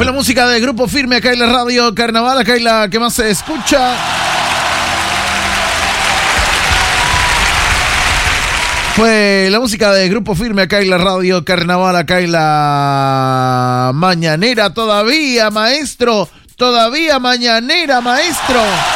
Fue la música de Grupo Firme acá en la radio Carnaval, acá en la que más se escucha. Fue la música de Grupo Firme acá en la radio Carnaval, acá en la mañanera todavía, maestro. Todavía mañanera, maestro.